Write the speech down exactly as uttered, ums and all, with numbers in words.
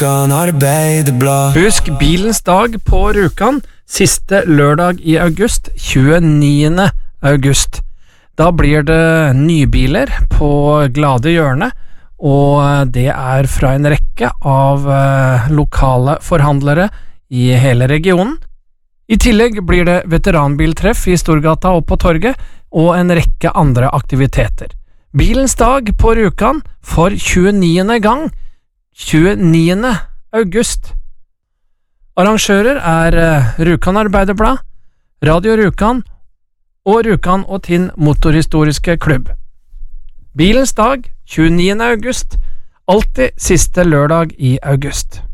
Rjukan Arbeiderblad. Husk bilens dag på Rjukan, siste lørdag i august, tjueniende august. Da blir det nybiler på glade hjørne, og det er fra en rekke av eh, lokale forhandlere i hele regionen. I tillegg blir det veteranbiltreff i Storgata og på torget, og en rekke andre aktiviteter. Bilens dag på Rjukan for tjueniende gang, tjueniende august. Arrangører er Rjukan Arbeiderblad, Radio Rjukan og Rjukan og Tinn Motorhistoriske Klubb. Bilens dag, tjueniende august, alltid siste lørdag i august.